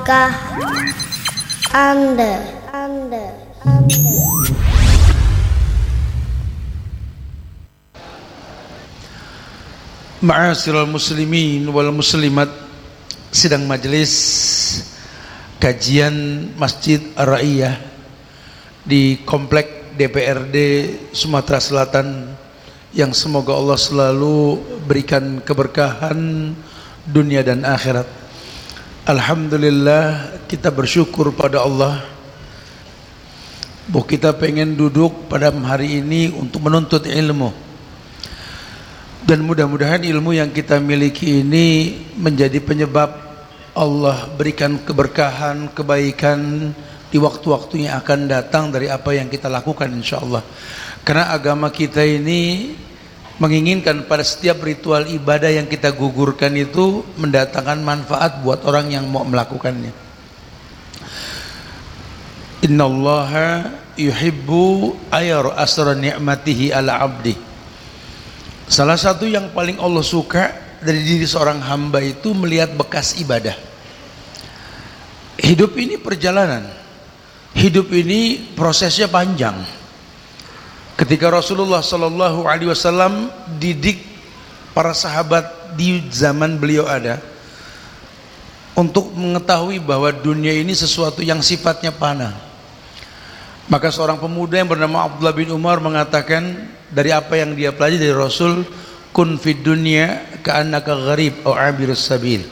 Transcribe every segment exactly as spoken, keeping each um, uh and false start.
Tahukah Anda, Anda, Anda. Ma'asyiral muslimin wal muslimat, sidang majelis kajian Masjid Ar-Ra'iyah di Komplek D P R D Sumatera Selatan, yang semoga Allah selalu berikan keberkahan dunia dan akhirat. Alhamdulillah, kita bersyukur pada Allah bahwa kita pengen duduk pada hari ini untuk menuntut ilmu, dan mudah-mudahan ilmu yang kita miliki ini menjadi penyebab Allah berikan keberkahan, kebaikan di waktu-waktu yang akan datang dari apa yang kita lakukan, insyaallah. Karena agama kita ini menginginkan pada setiap ritual ibadah yang kita gugurkan itu mendatangkan manfaat buat orang yang mau melakukannya. Innallaha yuhibbu ayar asra ni'matihi ala abdi. Salah satu yang paling Allah suka dari diri seorang hamba itu melihat bekas ibadah. Hidup ini perjalanan, hidup ini prosesnya panjang. Ketika Rasulullah Sallallahu Alaihi Wasallam didik para sahabat di zaman beliau ada untuk mengetahui bahwa dunia ini sesuatu yang sifatnya fana, maka seorang pemuda yang bernama Abdullah bin Umar mengatakan dari apa yang dia pelajari dari Rasul, kun fid dunya ka'annaka gharib aw abirus sabil.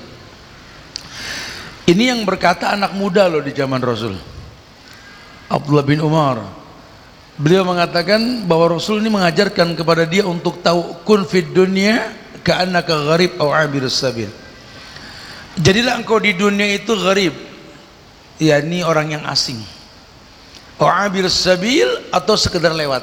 Ini yang berkata anak muda loh di zaman Rasul, Abdullah bin Umar. Beliau mengatakan bahwa Rasul ini mengajarkan kepada dia untuk tahu kun fid dunya ka'annaka gharib aw abirus sabil. Jadilah engkau di dunia itu gharib, yakni orang yang asing, aw abirus sabil, atau sekedar lewat.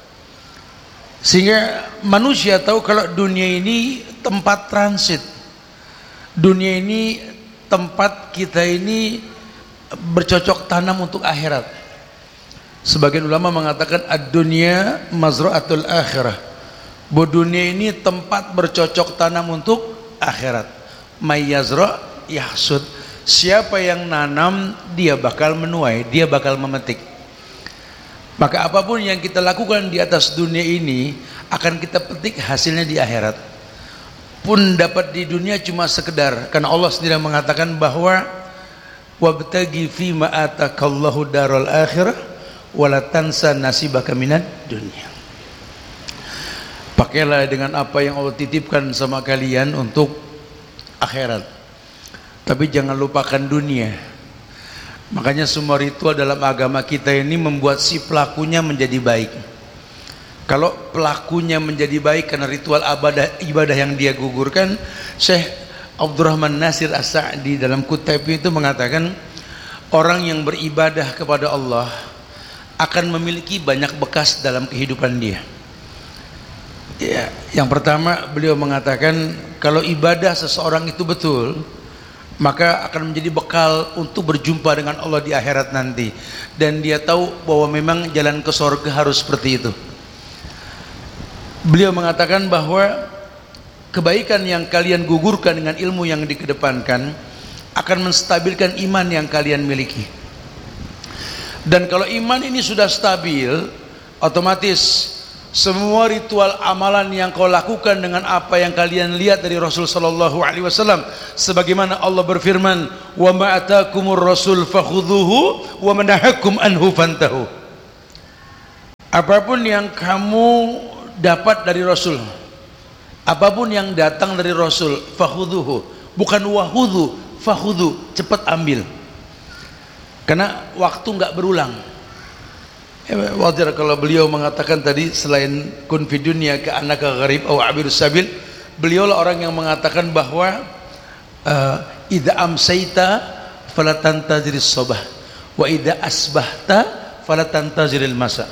Sehingga manusia tahu kalau dunia ini tempat transit, dunia ini tempat kita ini bercocok tanam untuk akhirat. Sebagian ulama mengatakan ad-dunya mazra'atul akhirah, bahwa dunia ini tempat bercocok tanam untuk akhirat. May yazra' yahsud, siapa yang nanam dia bakal menuai, dia bakal memetik. Maka apapun yang kita lakukan di atas dunia ini akan kita petik hasilnya di akhirat. Pun dapat di dunia cuma sekedar, karena Allah sendiri mengatakan bahwa wabtagi fima atakallahu daral akhirah wala tansa nasibaka minad dunya. Pakailah dengan apa yang Allah titipkan sama kalian untuk akhirat, tapi jangan lupakan dunia. Makanya semua ritual dalam agama kita ini membuat si pelakunya menjadi baik. Kalau pelakunya menjadi baik karena ritual ibadah, ibadah yang dia gugurkan, Syekh Abdurrahman Nasir As-Sa'di dalam Kutaibi itu mengatakan orang yang beribadah kepada Allah akan memiliki banyak bekas dalam kehidupan dia. Ya, yang pertama beliau mengatakan kalau ibadah seseorang itu betul, maka akan menjadi bekal untuk berjumpa dengan Allah di akhirat nanti, dan dia tahu bahwa memang jalan ke surga harus seperti itu. Beliau mengatakan bahwa kebaikan yang kalian gugurkan dengan ilmu yang dikedepankan akan menstabilkan iman yang kalian miliki. Dan kalau iman ini sudah stabil, otomatis semua ritual amalan yang kau lakukan dengan apa yang kalian lihat dari Rasul Sallallahu Alaihi Wasallam, sebagaimana Allah berfirman, wa ma atakumur rasul fakhudhuhu wa ma nahakum anhu fantahu. Apapun yang kamu dapat dari Rasul, apapun yang datang dari Rasul, fakhudhuhu, bukan wahudhu, fakhudhu, cepat ambil. Karena waktu nggak berulang. Ya, wajar kalau beliau mengatakan tadi selain kun fid dunya ka'annaka gharib aw abirus sabil, beliau lah orang yang mengatakan bahwa uh, idza amsayta fala tantaziris sabah wa idza asbahta fala tantaziril masa.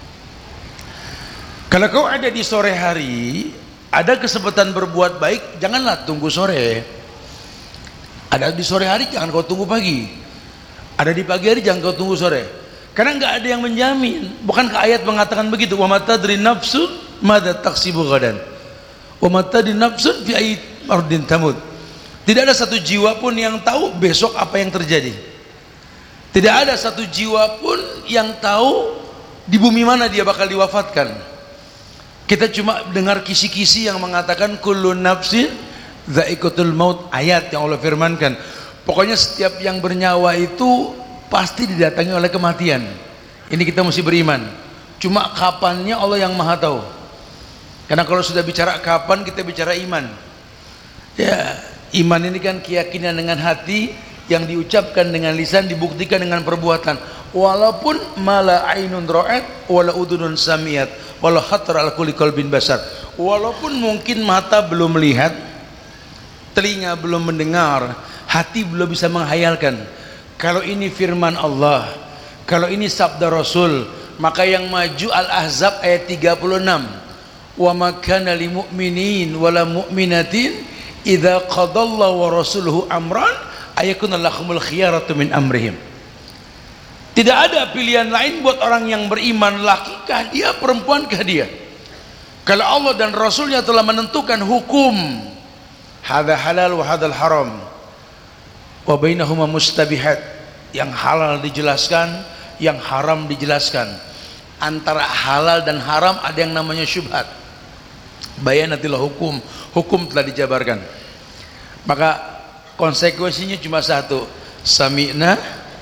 Kalau kau ada di sore hari, ada kesempatan berbuat baik, janganlah tunggu sore. Ada di sore hari, jangan kau tunggu pagi. Ada di pagi hari, jangan kau tunggu sore, karena nggak ada yang menjamin. Bukankah ayat mengatakan begitu, wa ma tadri nafsun madza taksibu ghadan wa ma tadri nafsun fi ayyi ardin tamut. Tidak ada satu jiwa pun yang tahu besok apa yang terjadi. Tidak ada satu jiwa pun yang tahu di bumi mana dia bakal diwafatkan. Kita cuma dengar kisi-kisi yang mengatakan kullu nafsin dha'iqatul maut, ayat yang Allah firmankan. Pokoknya setiap yang bernyawa itu pasti didatangi oleh kematian. Ini kita mesti beriman. Cuma kapannya Allah yang Maha tahu. Karena kalau sudah bicara kapan, kita bicara iman. Ya, iman ini kan keyakinan dengan hati yang diucapkan dengan lisan, dibuktikan dengan perbuatan. Walaupun mala ainun ra'at wala udunun samiyat wala khatar ala kulli qalbin basar. Walaupun mungkin mata belum melihat, telinga belum mendengar, hati belum bisa menghayalkan. Kalau ini firman Allah, kalau ini sabda Rasul, maka yang maju Al-Ahzab ayat tiga puluh enam. Wa ma kana lil mu'minin wala mu'minatin idza qadallahu wa rasuluhu amran ayakuna lahumul khiyaratu min amrihim. Tidak ada pilihan lain buat orang yang beriman, lakikah dia, perempuankah dia. Kalau Allah dan Rasulnya telah menentukan hukum, hadza halal wa hadzal haram, wa bainahuma mustabihat, yang halal dijelaskan, yang haram dijelaskan. Antara halal dan haram ada yang namanya syubhat. Bayanatillah hukum, hukum telah dijabarkan. Maka konsekuensinya cuma satu, sami'na,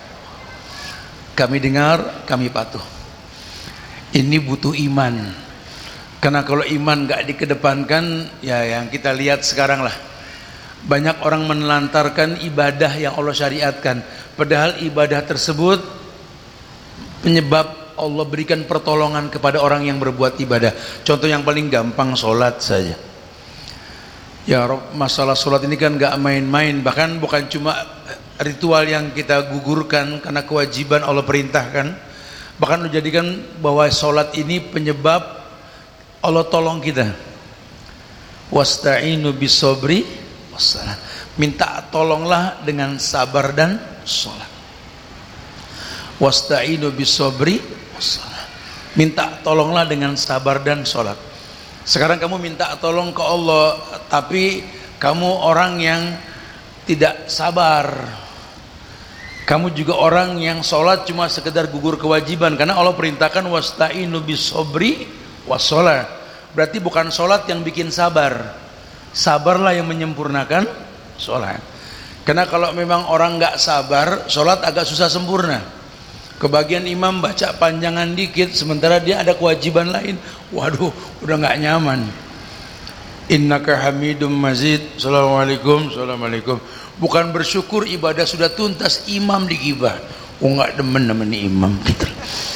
kami dengar, kami patuh. Ini butuh iman. Karena kalau iman gak dikedepankan, ya yang kita lihat sekarang lah, banyak orang menelantarkan ibadah yang Allah syariatkan, padahal ibadah tersebut penyebab Allah berikan pertolongan kepada orang yang berbuat ibadah. Contoh yang paling gampang, sholat saja. Ya Rob, masalah sholat ini kan gak main-main. Bahkan bukan cuma ritual yang kita gugurkan karena kewajiban Allah perintahkan, bahkan menjadikan bahwa sholat ini penyebab Allah tolong kita. Wasta'inu bisobri wassalam, minta tolonglah dengan sabar dan sholat. Wasta'inu bisobri wassalam, minta tolonglah dengan sabar dan sholat. Sekarang kamu minta tolong ke Allah, tapi kamu orang yang tidak sabar. Kamu juga orang yang sholat cuma sekedar gugur kewajiban, karena Allah perintahkan wasta'inu bisobri wassalam. Berarti bukan sholat yang bikin sabar, sabarlah yang menyempurnakan sholat. Karena kalau memang orang nggak sabar, sholat agak susah sempurna. Kebagian imam baca panjangan dikit, sementara dia ada kewajiban lain. Waduh, udah nggak nyaman. Innaka hamidum mazid. Assalamualaikum. Assalamualaikum. Bukan bersyukur ibadah sudah tuntas, imam digibah. Oh nggak demen namanya imam gitu.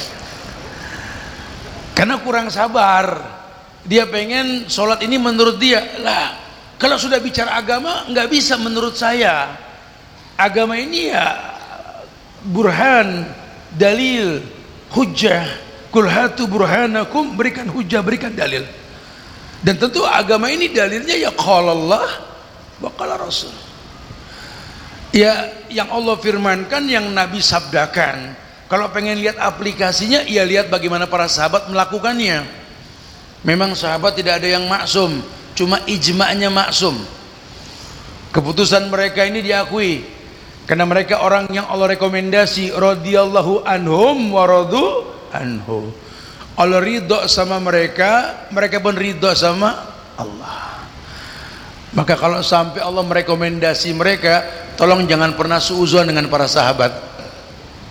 Karena kurang sabar. Dia pengen sholat ini menurut dia lah. Kalau sudah bicara agama nggak bisa menurut saya. Agama ini ya burhan, dalil, hujjah. Kul hatu burhanakum, berikan hujjah, berikan dalil. Dan tentu agama ini dalilnya ya qala Allah wa qala Rasul. Ya yang Allah firmankan, yang Nabi sabdakan. Kalau pengen lihat aplikasinya, ya lihat bagaimana para sahabat melakukannya. Memang sahabat tidak ada yang maksum, cuma ijma'nya maksum. Keputusan mereka ini diakui karena mereka orang yang Allah rekomendasi, radhiyallahu anhum wa radu anhu. Allah ridho sama mereka, mereka pun ridho sama Allah. Maka kalau sampai Allah merekomendasi mereka, tolong jangan pernah suuzon dengan para sahabat.